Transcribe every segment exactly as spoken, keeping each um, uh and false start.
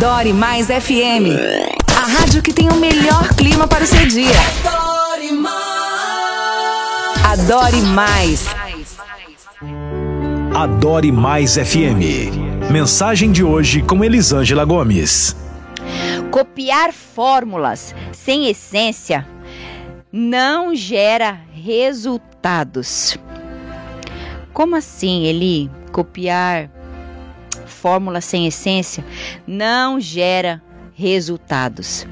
Adore Mais F M. A rádio que tem o melhor clima para o seu dia. Adore Mais. Adore Mais. Adore Mais F M. Mensagem de hoje com Elisângela Gomes. Copiar fórmulas sem essência não gera resultados. Como assim, Eli? Copiar fórmulas sem essência não gera resultados.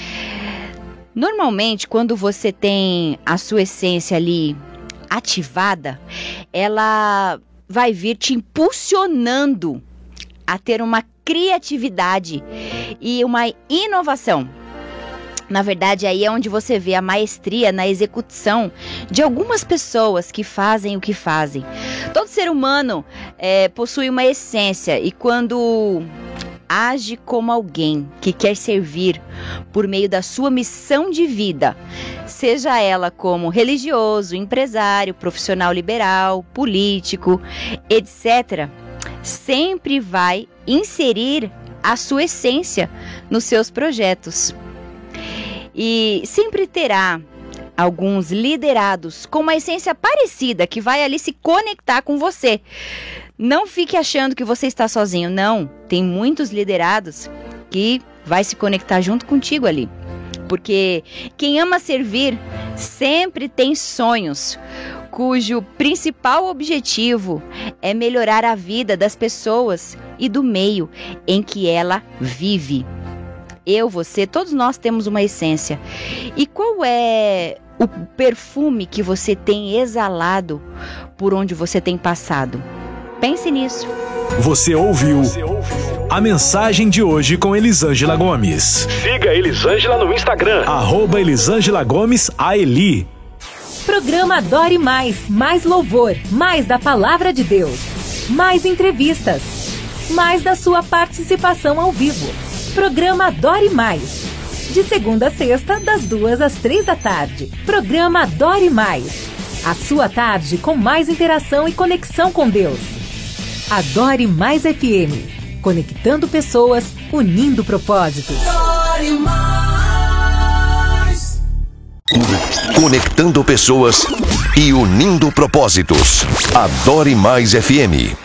Normalmente, quando você tem a sua essência ali ativada, ela vai vir te impulsionando a ter uma criatividade e uma inovação. Na verdade, aí é onde você vê a maestria na execução de algumas pessoas que fazem o que fazem. Todo ser humano é, possui uma essência e quando age como alguém que quer servir por meio da sua missão de vida, seja ela como religioso, empresário, profissional liberal, político, etcétera, sempre vai inserir a sua essência nos seus projetos. E sempre terá alguns liderados com uma essência parecida que vai ali se conectar com você. Não fique achando que você está sozinho, não. Tem muitos liderados que vai se conectar junto contigo ali. Porque quem ama servir sempre tem sonhos, cujo principal objetivo é melhorar a vida das pessoas e do meio em que ela vive. Eu, você, todos nós temos uma essência. E qual é o perfume que você tem exalado por onde você tem passado? Pense nisso. Você ouviu a mensagem de hoje com Elisângela Gomes. Siga Elisângela no Instagram, arroba Elisângela Gomes A Eli. Programa Adore Mais, mais louvor, mais da palavra de Deus, mais entrevistas, mais da sua participação ao vivo. Programa Adore Mais, de segunda a sexta, das duas às três da tarde. Programa Adore Mais, a sua tarde com mais interação e conexão com Deus. Adore Mais F M, conectando pessoas, unindo propósitos. Adore Mais. Conectando pessoas e unindo propósitos. Adore Mais F M.